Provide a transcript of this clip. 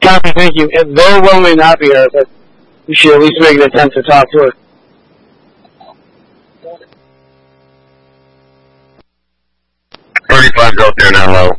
Copy, thank you. It's very well may not be her, but we should at least make an attempt to talk to her. Go up there now, low.